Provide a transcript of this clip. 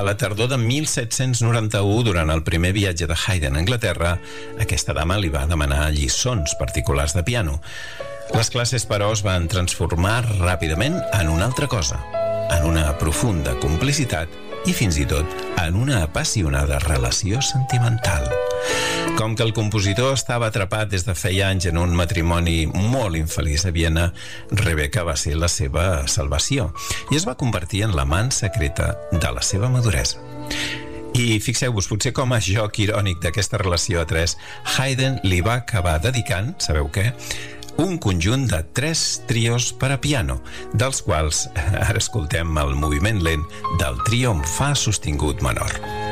A la tardor de 1791, durant el primer viatge de Haydn a Anglaterra, aquesta dama li va demanar lliçons particulars de piano. Les classes, però, es van transformar ràpidament en una altra cosa, en una profunda complicitat i fins i tot en una apassionada relació sentimental. Com que el compositor estava atrapat des de feia anys en un matrimoni molt infeliç a Viena, Rebecca va ser la seva salvació i es va convertir en l'amant secreta de la seva maduresa. I fixeu-vos, potser com a joc irònic d'aquesta relació a tres, Haydn li va acabar dedicant, sabeu què? Un conjunt de 3 trios per a piano, dels quals ara escoltem el moviment lent del trio en fa sostingut menor.